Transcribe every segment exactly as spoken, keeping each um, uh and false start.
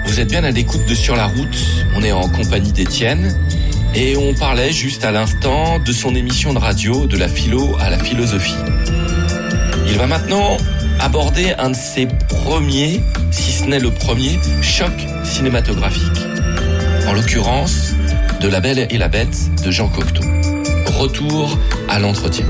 Vous êtes bien à l'écoute de Sur la route, on est en compagnie d'Étienne et on parlait juste à l'instant de son émission de radio de la philo à la philosophie. Il va maintenant aborder un de ses premiers, si ce n'est le premier, chocs cinématographiques. En l'occurrence, de La Belle et la Bête de Jean Cocteau. Retour à l'entretien.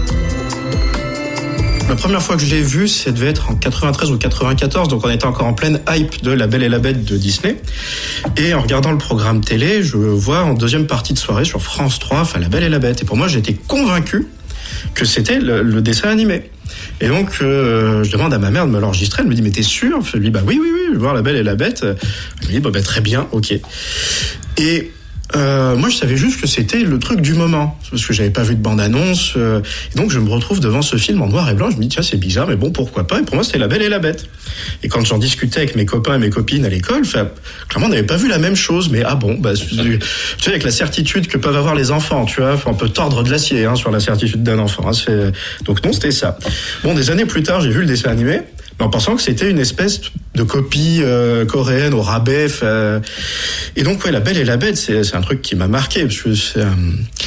La première fois que je l'ai vu, ça devait être en quatre-vingt-treize ou quatre-vingt-quatorze, donc on était encore en pleine hype de La Belle et la Bête de Disney. Et en regardant le programme télé, je vois en deuxième partie de soirée sur France trois, enfin La Belle et la Bête. Et pour moi, j'étais convaincu que c'était le, le dessin animé. Et donc, euh, je demande à ma mère de me l'enregistrer. Elle me dit, mais t'es sûr? Je lui dis, bah oui, oui, oui, je vais voir La Belle et la Bête. Elle me dit, bah, bah très bien, ok. Et Euh, moi, je savais juste que c'était le truc du moment, parce que j'avais pas vu de bande-annonce. Euh, et donc, je me retrouve devant ce film en noir et blanc. Je me dis, tiens, c'est bizarre, mais bon, pourquoi pas? Et pour moi, c'était La Belle et la Bête. Et quand j'en discutais avec mes copains et mes copines à l'école, clairement, on n'avait pas vu la même chose. Mais ah bon, bah, tu sais, avec la certitude que peuvent avoir les enfants, tu vois, on peut tordre de l'acier hein, sur la certitude d'un enfant. Hein, c'est... Donc non, c'était ça. Bon, des années plus tard, j'ai vu le dessin animé, en pensant que c'était une espèce de copie euh, coréenne au rabais. Euh, et donc, ouais, La Belle et la Bête, c'est, c'est un truc qui m'a marqué, parce que c'est, euh,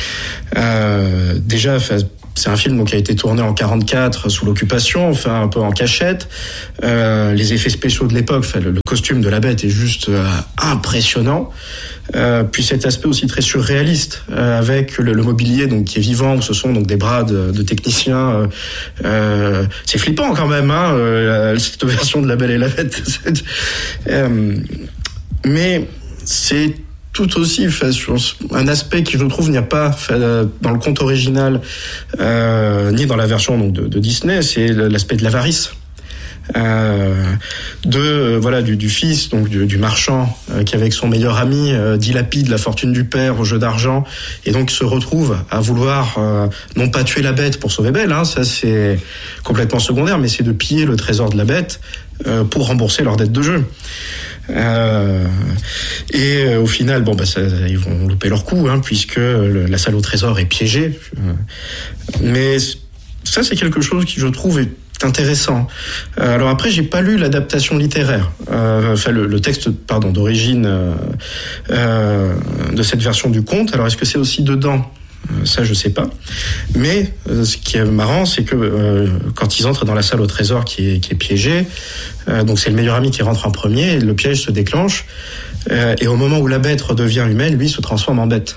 euh, déjà, c'est un film donc, qui a été tourné en quarante-quatre sous l'occupation, enfin un peu en cachette. Euh, les effets spéciaux de l'époque, enfin, le, le costume de la Bête est juste euh, impressionnant. Euh, puis cet aspect aussi très surréaliste euh, avec le, le mobilier donc qui est vivant, ce sont donc des bras de, de techniciens. Euh, euh, c'est flippant quand même, hein, euh, cette version de La Belle et la Bête. euh, mais c'est tout aussi fait sur un aspect qui je trouve n'y a pas fait dans le conte original euh, ni dans la version donc de, de Disney, c'est l'aspect de l'avarice. Euh, de euh, voilà du, du fils donc du, du marchand euh, qui avec son meilleur ami euh, dilapide la fortune du père au jeu d'argent et donc se retrouve à vouloir euh, non pas tuer la bête pour sauver Belle, hein, ça c'est complètement secondaire, mais c'est de piller le trésor de la bête euh, pour rembourser leur dette de jeu. Euh, et euh, au final, bon bah ça, ils vont louper leur coup, hein, puisque le, la salle au trésor est piégée. Euh, mais ça c'est quelque chose qui je trouve est intéressant. Euh, alors après, j'ai pas lu l'adaptation littéraire, euh, enfin le, le texte, pardon, d'origine euh, euh, de cette version du conte. Alors est-ce que c'est aussi dedans ? Euh, ça, je sais pas. Mais euh, ce qui est marrant, c'est que euh, quand ils entrent dans la salle au trésor qui est, qui est piégée, euh, donc c'est le meilleur ami qui rentre en premier, et le piège se déclenche, euh, et au moment où la bête redevient humaine, lui se transforme en bête.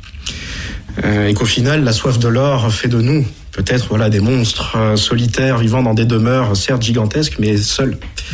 Euh, et qu'au final, la soif de l'or fait de nous peut-être voilà des monstres euh, solitaires vivant dans des demeures certes gigantesques mais seuls,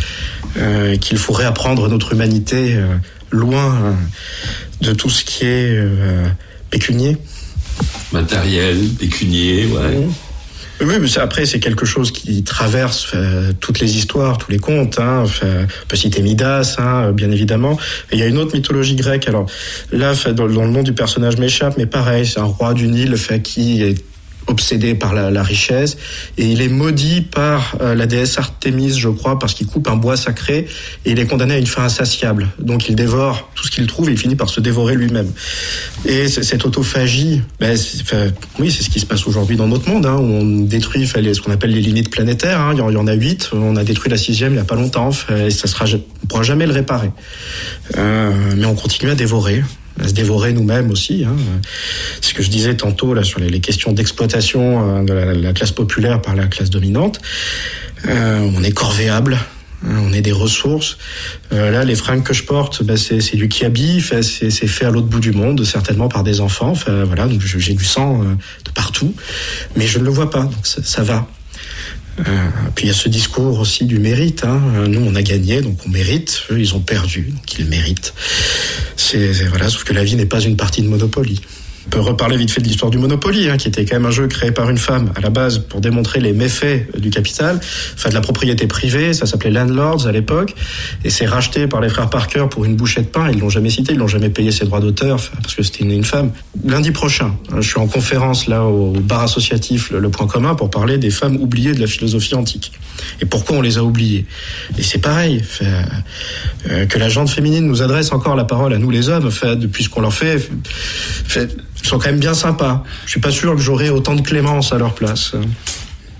euh, qu'il faut réapprendre notre humanité euh, loin euh, de tout ce qui est euh, pécunier, matériel, pécunier, ouais. Mmh. Oui, mais ça, après, c'est quelque chose qui traverse euh, toutes les histoires, tous les contes. Hein, on peut citer Midas, hein, bien évidemment. Et il y a une autre mythologie grecque. Alors là, dans, dans le nom du personnage m'échappe, mais pareil, c'est un roi du Nil fait, qui est obsédé par la, la richesse, et il est maudit par euh, la déesse Artémis, je crois, parce qu'il coupe un bois sacré, et il est condamné à une faim insatiable. Donc il dévore tout ce qu'il trouve, et il finit par se dévorer lui-même. Et cette autophagie, ben, c'est, enfin, oui, c'est ce qui se passe aujourd'hui dans notre monde, hein, où on détruit enfin, les, ce qu'on appelle les limites planétaires. Hein, il y en a huit, on a détruit la sixième il y a pas longtemps, enfin, et ça sera, on pourra jamais le réparer. Euh, mais on continue à dévorer. À se dévorer nous-mêmes aussi. Hein. C'est ce que je disais tantôt là sur les, les questions d'exploitation euh, de la, la classe populaire par la classe dominante. Euh, on est corvéable, hein, on est des ressources. Euh, là, les fringues que je porte, bah, c'est, c'est du kiabi, fait, c'est, c'est fait à l'autre bout du monde, certainement par des enfants. Enfin, voilà, donc j'ai du sang euh, de partout, mais je ne le vois pas, donc ça, ça va. Euh, puis il y a ce discours aussi du mérite, hein. Nous on a gagné donc on mérite, eux ils ont perdu donc ils méritent. C'est, c'est voilà, sauf que la vie n'est pas une partie de Monopoly. On peut reparler vite fait de l'histoire du Monopoly, hein, qui était quand même un jeu créé par une femme à la base pour démontrer les méfaits du capital, enfin de la propriété privée, ça s'appelait Landlords à l'époque, et c'est racheté par les frères Parker pour une bouchée de pain. Ils l'ont jamais cité, ils l'ont jamais payé ses droits d'auteur, parce que c'était une, une femme. Lundi prochain, je suis en conférence là au bar associatif Le, le Point Commun pour parler des femmes oubliées de la philosophie antique et pourquoi on les a oubliées. Et c'est pareil, fait, euh, que la gente féminine nous adresse encore la parole à nous les hommes, fait, depuis ce qu'on leur fait, fait ils sont quand même bien sympas. Je suis pas sûr que j'aurais autant de clémence à leur place.